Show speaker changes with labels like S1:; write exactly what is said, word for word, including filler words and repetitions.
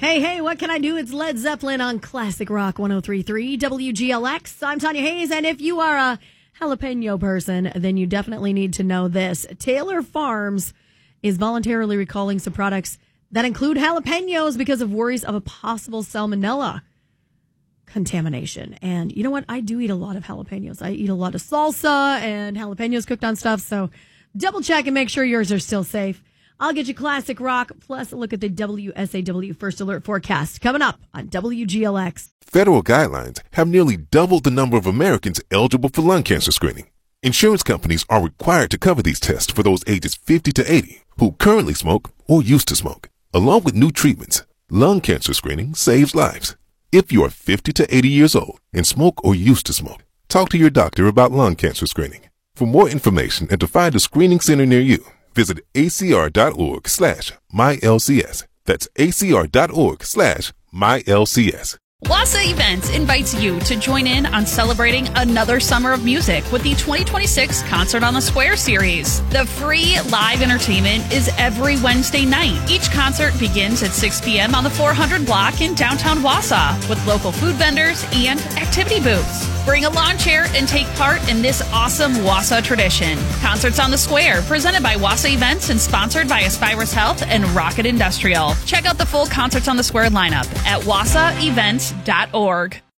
S1: Hey, hey, what can I do? It's Led Zeppelin on Classic Rock one oh three point three W G L X. I'm Tanya Hayes, and if you are a jalapeno person, then you definitely need to know this. Taylor Farms is voluntarily recalling some products that include jalapenos because of worries of a possible salmonella contamination. And you know what? I do eat a lot of jalapenos. I eat a lot of salsa and jalapenos cooked on stuff, so double check and make sure yours are still safe. I'll get you classic rock, plus a look at the W S A W First Alert forecast coming up on W G L X.
S2: Federal guidelines have nearly doubled the number of Americans eligible for lung cancer screening. Insurance companies are required to cover these tests for those ages fifty to eighty who currently smoke or used to smoke. Along with new treatments, lung cancer screening saves lives. If you are fifty to eighty years old and smoke or used to smoke, talk to your doctor about lung cancer screening. For more information and to find a screening center near you, visit acr.org slash MyLCS. That's acr.org slash MyLCS.
S3: Wassa Events invites you to join in on celebrating another summer of music with the twenty twenty-six Concert on the Square series. The free live entertainment is every Wednesday night. Each concert begins at six p.m. on the four hundred block in downtown Wassa with local food vendors and activity booths. Bring a lawn chair and take part in this awesome Wassa tradition. Concerts on the Square, presented by Wassa Events and sponsored by Aspirus Health and Rocket Industrial. Check out the full Concerts on the Square lineup at wassa events dot org.